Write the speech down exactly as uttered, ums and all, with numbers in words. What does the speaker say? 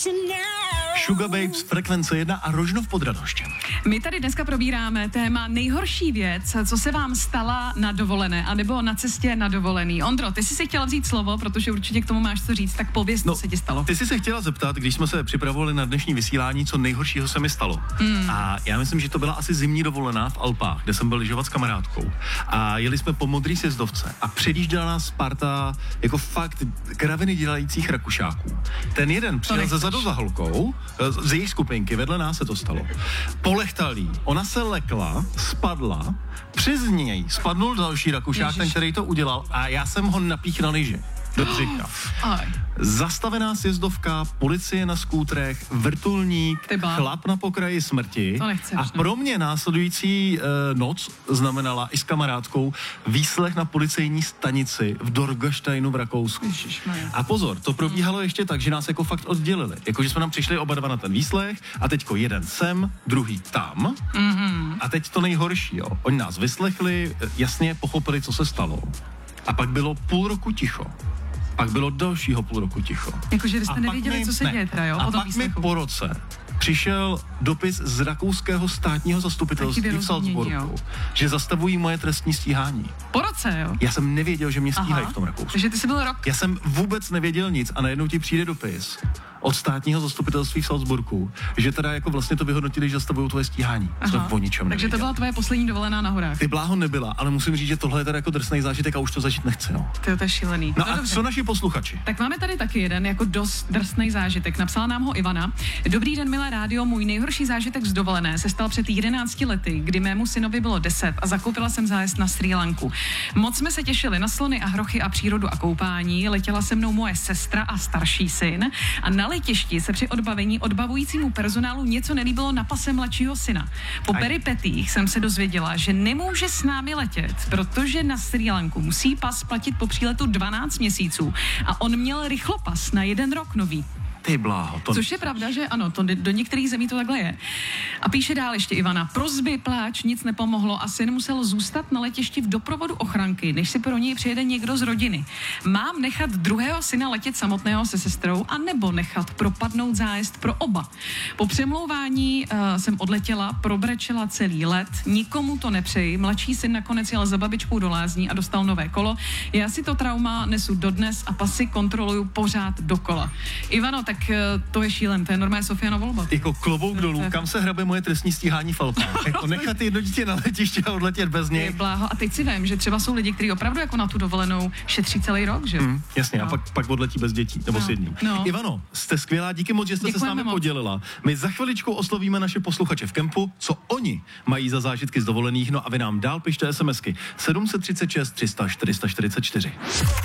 Sugar Babes, Frekvence jedna a Rožnov pod Radhoštěm. My tady dneska probíráme téma nejhorší věc, co se vám stala na dovolené, anebo na cestě na dovolený. Ondro, ty jsi si chtěla vzít slovo, protože určitě k tomu máš co říct, tak pověz, no, co se ti stalo. Ty jsi se chtěla zeptat, když jsme se připravovali na dnešní vysílání, co nejhoršího se mi stalo. Mm. A já myslím, že to byla asi zimní dovolená v Alpách, kde jsem byl lyžovat s kamarádkou. A jeli jsme po modrý sjezdovce a předjížděla nás parta jako fakt kraviny dělajících Rakušáků. Ten jeden přijel ze zadu za holkou, z jejich skupinky, vedle nás se to stalo. Polechtal jí, ona se lekla, spadla, přes něj spadnul další Rakušák, Ježiš. Ten, který to udělal, a já jsem ho napíchl na lyži do břicha. Zastavená sjezdovka, policie na skútrech, vrtulník, Tyba. Chlap na pokraji smrti. To nechceš, a pro mě následující uh, noc znamenala i s kamarádkou výslech na policejní stanici v Dorgesteinu v Rakousku. Ježišmarja. A pozor, to probíhalo mm. ještě tak, že nás jako fakt oddělili. Jako, že jsme nám přišli oba dva na ten výslech a teďko jeden sem, druhý tam. Mm-hmm. A teď to nejhorší, jo. Oni nás vyslechli, jasně pochopili, co se stalo. A pak bylo půl roku ticho. Pak bylo dalšího půl roku ticho. Jakože jste nevěděli, mi, co se ne. děje teda, jo? A pak mi po roce přišel dopis z rakouského státního zastupitelství v Salzburgu, že zastavují moje trestní stíhání. Po roce, jo? Já jsem nevěděl, že mě stíhají v tom Rakousku. Takže ty jsi byl rok? Já jsem vůbec nevěděl nic a najednou ti přijde dopis od státního zastupitelství v Salzburgu, že teda jako vlastně to vyhodnotili, že zastavují tvoje stíhání. Jsme o ničem Takže to byla tvoje poslední dovolená na horách. Ty bláho nebyla, ale musím říct, že tohle je teda jako drsný zážitek a už to zažít nechci, no. Ty, to je šílený. No, no a dobře. Co naši posluchači? Tak máme tady taky jeden jako dost drsný zážitek. Napsala nám ho Ivana. Dobrý den, milé rádio, můj nejhorší zážitek z dovolené se stal před jedenácti lety, kdy mému synovi bylo deset a zakoupila jsem zájezd na Srí Lanku. Moc jsme se těšili na slony a hrochy a přírodu a koupání. Letěla se mnou moje sestra a starší syn a na letišti se při odbavení odbavujícímu personálu něco nelíbilo na pase mladšího syna. Po peripetích jsem se dozvěděla, že nemůže s námi letět, protože na Srí Lanku musí pas platit po příletu dvanáct měsíců a on měl rychlopas na jeden rok nový. Ty bláho. To... Což je pravda, že ano, to do některých zemí to takhle je. A píše dál ještě Ivana. Prosby, pláč, nic nepomohlo a syn musel zůstat na letišti v doprovodu ochranky, než si pro něj přijede někdo z rodiny. Mám nechat druhého syna letět samotného se sestrou a nebo nechat propadnout zájezd pro oba. Po přemlouvání uh, jsem odletěla, probrečela celý let, nikomu to nepřeji. Mladší syn nakonec jel za babičkou do lázní a dostal nové kolo. Já si to trauma nesu dodnes a pasy kontroluju pořád dokola. Ivano, tak to je šílen, to je normálně Sofiana volba. Jako klobouk dolů, kam se hrabe moje trestní stíhání v Alpách. Jako nechat jedno dítě na letiště a odletět bez něj. Je bláho. A teď si vím, že třeba jsou lidi, kteří opravdu jako na tu dovolenou šetří celý rok, že? Mm, jasně, no. A pak, pak odletí bez dětí, nebo no. s jedním. No. Ivano, jste skvělá, díky moc, že jste Děkujeme se s námi moc. podělila. My za chviličku oslovíme naše posluchače v kempu, co oni mají za zážitky z dovolených, no a vy nám dál pište SMSky sedm tři šest tři sta čtyři sta čtyřicet čtyři.